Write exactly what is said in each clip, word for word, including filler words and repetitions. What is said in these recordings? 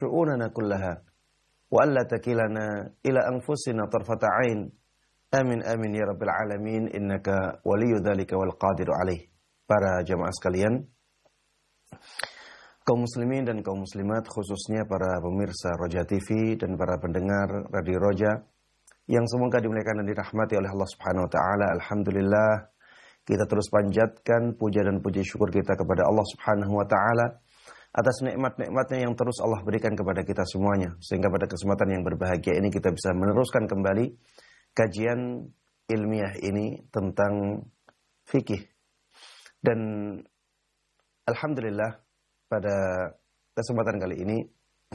syu'unana kullaha wa alla takilana ila anfusina tarfata 'ain. Amin amin ya rabbil alamin innaka waliyyu dzalika wal qadiru alaih. Para jamaah sekalian, kaum muslimin dan kaum muslimat, khususnya para pemirsa Roja T V dan para pendengar Radio Roja yang semoga dimuliakan dan dirahmati oleh Allah Subhanahu wa taala. Alhamdulillah, kita terus panjatkan puja dan puji syukur kita kepada Allah Subhanahu wa taala atas nikmat-nikmatnya yang terus Allah berikan kepada kita semuanya, sehingga pada kesempatan yang berbahagia ini kita bisa meneruskan kembali kajian ilmiah ini tentang fikih. Dan alhamdulillah, pada kesempatan kali ini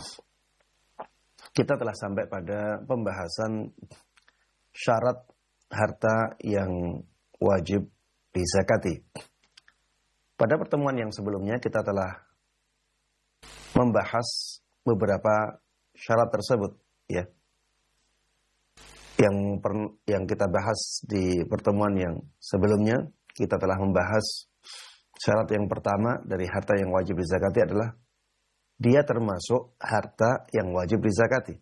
kita telah sampai pada pembahasan syarat harta yang wajib dizakati. Pada pertemuan yang sebelumnya kita telah membahas beberapa syarat tersebut, ya. Yang per, yang kita bahas di pertemuan yang sebelumnya, kita telah membahas syarat yang pertama dari harta yang wajib dizakati adalah dia termasuk harta yang wajib dizakati.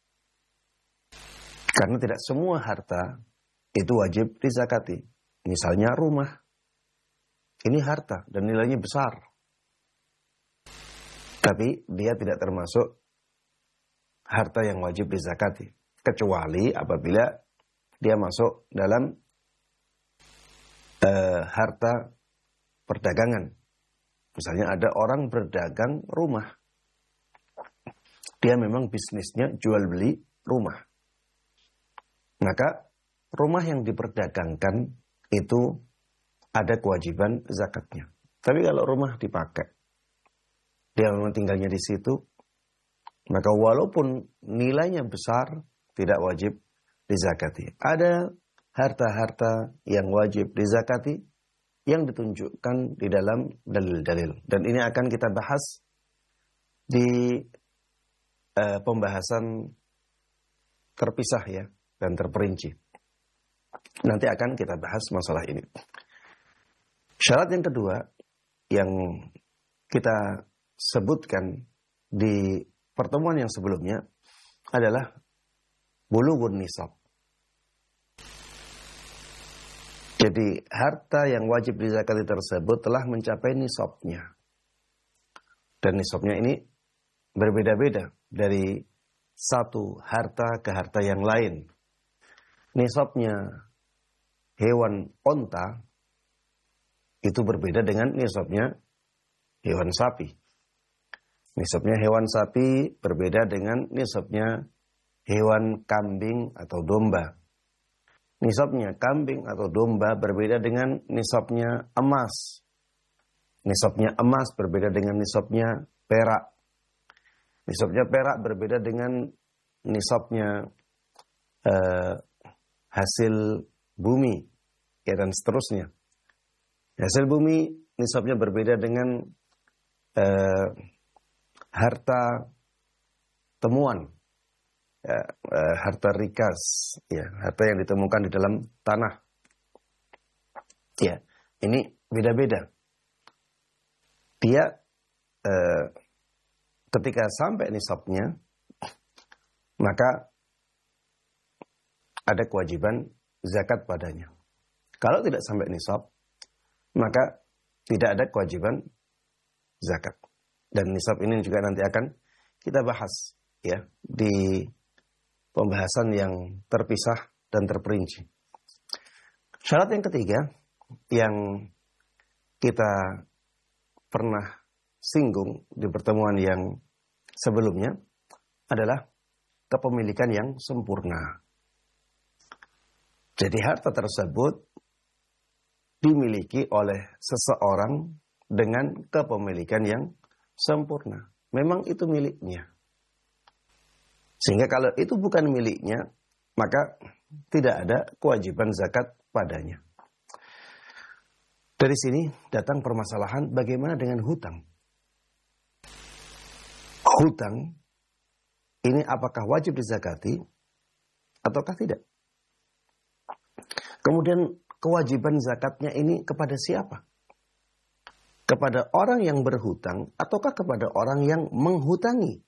Karena tidak semua harta itu wajib dizakati. Misalnya rumah. Ini harta dan nilainya besar. Tapi dia tidak termasuk harta yang wajib dizakati. Kecuali apabila dia masuk dalam uh, harta perdagangan. Misalnya ada orang berdagang rumah. Dia memang bisnisnya jual beli rumah. Maka rumah yang diperdagangkan itu ada kewajiban zakatnya. Tapi kalau rumah dipakai, dia memang tinggalnya di situ, maka walaupun nilainya besar, tidak wajib dizakati. Ada harta-harta yang wajib dizakati yang ditunjukkan di dalam dalil-dalil. Dan ini akan kita bahas di uh, pembahasan terpisah, ya, dan terperinci. Nanti akan kita bahas masalah ini. Syarat yang kedua yang kita sebutkan di pertemuan yang sebelumnya adalah bulughun nisab. Jadi harta yang wajib dizakati tersebut telah mencapai nisabnya. Dan nisabnya ini berbeda-beda dari satu harta ke harta yang lain. Nisabnya hewan onta itu berbeda dengan nisabnya hewan sapi. Nisabnya hewan sapi berbeda dengan nisabnya hewan kambing atau domba. Nisabnya kambing atau domba berbeda dengan nisabnya emas. Nisabnya emas berbeda dengan nisabnya perak. Nisabnya perak berbeda dengan nisabnya eh, hasil bumi, ya, dan seterusnya. Hasil bumi nisabnya berbeda dengan eh, harta temuan, ya, eh, harta rikas, ya, harta yang ditemukan di dalam tanah. Ya, ini beda-beda. Dia eh, ketika sampai nisabnya, maka ada kewajiban zakat padanya. Kalau tidak sampai nisab, maka tidak ada kewajiban zakat. Dan nisab ini juga nanti akan kita bahas, ya, di pembahasan yang terpisah dan terperinci. Syarat yang ketiga yang kita pernah singgung di pertemuan yang sebelumnya adalah kepemilikan yang sempurna. Jadi harta tersebut dimiliki oleh seseorang dengan kepemilikan yang sempurna. Memang itu miliknya. Sehingga kalau itu bukan miliknya, maka tidak ada kewajiban zakat padanya. Dari sini datang permasalahan bagaimana dengan hutang. Hutang ini apakah wajib dizakati ataukah tidak? Kemudian kewajiban zakatnya ini kepada siapa? Kepada orang yang berhutang ataukah kepada orang yang menghutangi?